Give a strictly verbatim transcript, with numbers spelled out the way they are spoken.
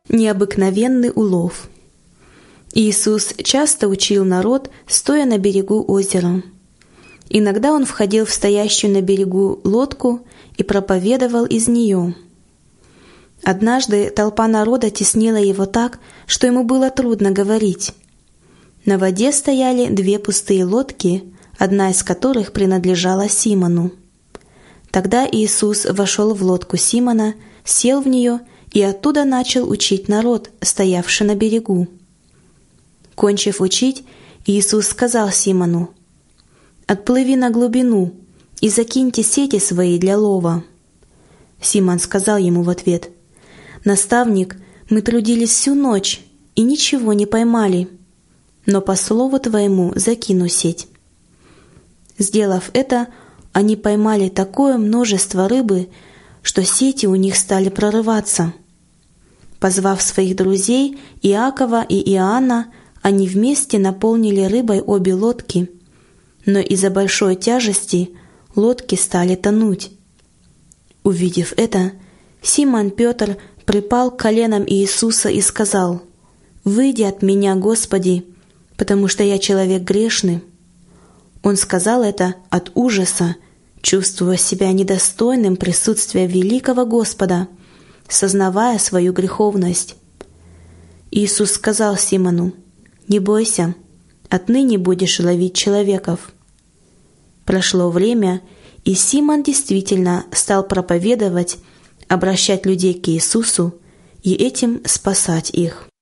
Необыкновенный улов. Иисус часто учил народ, стоя на берегу озера. Иногда Он входил в стоящую на берегу лодку и проповедовал из нее. Однажды толпа народа теснила Его так, что Ему было трудно говорить. На воде стояли две пустые лодки, одна из которых принадлежала Симону. Тогда Иисус вошел в лодку Симона, сел в нее и оттуда начал учить народ, стоявший на берегу. Кончив учить, Иисус сказал Симону: «Отплыви на глубину и закиньте сети свои для лова». Симон сказал ему в ответ: «Наставник, мы трудились всю ночь и ничего не поймали, но по слову твоему закину сеть». Сделав это, они поймали такое множество рыбы, что сети у них стали прорываться. Позвав своих друзей Иакова и Иоанна, они вместе наполнили рыбой обе лодки, но из-за большой тяжести лодки стали тонуть. Увидев это, Симон Петр припал к коленам Иисуса и сказал: «Выйди от меня, Господи, потому что я человек грешный». Он сказал это от ужаса, чувствуя себя недостойным присутствия великого Господа, сознавая свою греховность. Иисус сказал Симону: «Не бойся, отныне будешь ловить человеков». Прошло время, и Симон действительно стал проповедовать, обращать людей к Иисусу и этим спасать их.